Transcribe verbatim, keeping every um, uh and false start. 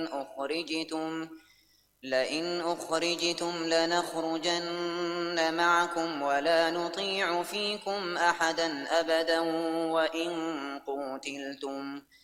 أخرجتم لئن أخرجتم لنخرجن معكم ولا نطيع فيكم أحدا أبدا وإن قوتلتم